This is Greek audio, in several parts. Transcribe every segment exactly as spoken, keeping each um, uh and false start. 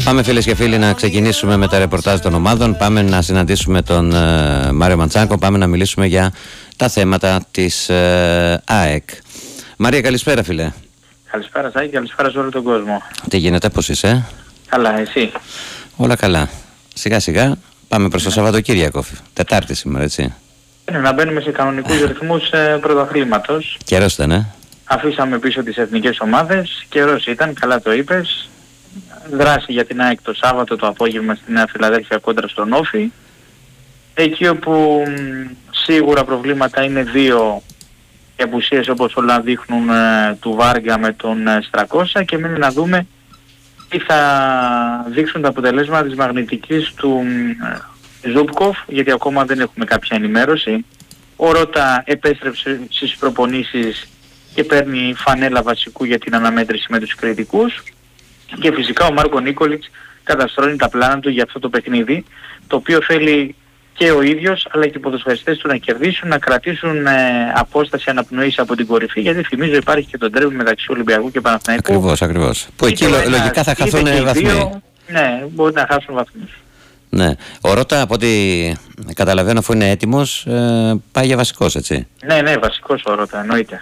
Πάμε φίλες και φίλοι να ξεκινήσουμε με τα ρεπορτάζ των ομάδων. Πάμε να συναντήσουμε τον ε, Μάριο Μαντσάκο. Πάμε να μιλήσουμε για τα θέματα της ε, ΑΕΚ. Μαρία, καλησπέρα φίλε. Καλησπέρα Σάκη, καλησπέρα σε όλο τον κόσμο. Τι γίνεται, πώς είσαι? Καλά, εσύ? Όλα καλά. Σιγά σιγά πάμε προς το Σαββατοκύριακο. Τετάρτη σήμερα, έτσι. Είναι να μπαίνουμε σε κανονικούς ρυθμούς ε, πρωταθλήματος. Καιρός ήταν, ε. Αφήσαμε πίσω τις εθνικές ομάδες, καιρός ήταν, καλά το είπες. Δράση για την ΑΕΚ το Σάββατο το απόγευμα στη Νέα Φιλαδέλφια κόντρα στον Όφη. Εκεί όπου μ, σίγουρα προβλήματα είναι δύο απουσίες όπως όλα δείχνουν ε, του Βάργα με τον ε, Στρακώσα, και μένει να δούμε τι θα δείξουν τα αποτελέσματα της μαγνητικής του ε, Ζούπκοφ, γιατί ακόμα δεν έχουμε κάποια ενημέρωση. Ο Ρώτα επέστρεψε στις προπονήσεις και παίρνει φανέλα βασικού για την αναμέτρηση με τους κριτικούς, και φυσικά ο Μάρκο Νίκολιτς καταστρώνει τα πλάνα του για αυτό το παιχνίδι, το οποίο θέλει και ο ίδιος αλλά και οι ποδοσφαιριστές του να κερδίσουν, να κρατήσουν ε, απόσταση αναπνοής από την κορυφή, γιατί θυμίζω υπάρχει και το ντέρμπι μεταξύ Ολυμπιακού και Παναθηναϊκού. Ακριβώς, ακριβώς. Που εκεί λο, λογικά θα χαθούν βαθμοί. Ναι, μπορεί να χάσουν βαθμούς. Ναι. Ο Ρώτα, από ό,τι καταλαβαίνω, αφού είναι έτοιμος, ε, πάει για βασικός, έτσι. Ναι, ναι, βασικός ο Ρώτα, εννοείται.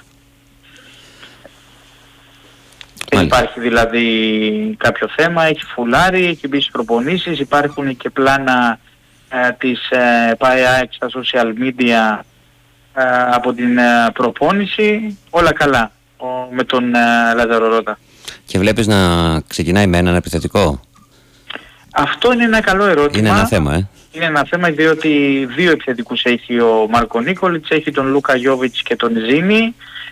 Δεν υπάρχει δηλαδή κάποιο θέμα, έχει φουλάρει, έχει μπει στις προπονήσεις, υπάρχουν και πλάνα ε, της ε, ΠΑΕ στα social media ε, από την ε, προπόνηση, όλα καλά ο, με τον ε, Λάζαρο Ρώτα. Και βλέπεις να ξεκινάει με έναν επιθετικό? Αυτό είναι ένα καλό ερώτημα. Είναι ένα θέμα, ε. Είναι ένα θέμα, διότι δύο επιθετικούς έχει ο Μάρκο Νίκολιτς, έχει τον Λούκα Γιόβιτς και τον Ζήνη.